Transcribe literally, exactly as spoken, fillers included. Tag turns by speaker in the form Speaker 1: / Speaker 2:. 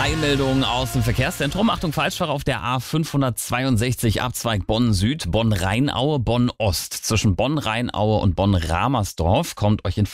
Speaker 1: Eilmeldung aus dem Verkehrszentrum. Achtung, Falschfahrer auf der A fünfhundertzweiundsechzig, Abzweig Bonn-Süd, Bonn-Rheinaue, Bonn-Ost. Zwischen Bonn-Rheinaue und Bonn-Ramersdorf kommt euch in